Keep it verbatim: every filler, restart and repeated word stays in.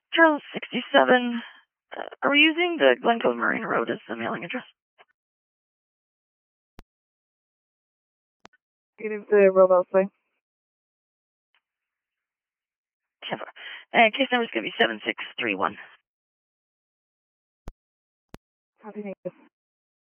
Charles sixty-seven. Uh, are we using the Glen Cove Marine Road as the mailing address? Negative, the Robel Way. Tampa. Uh, case number is going to be seven six three one. Copy, negative.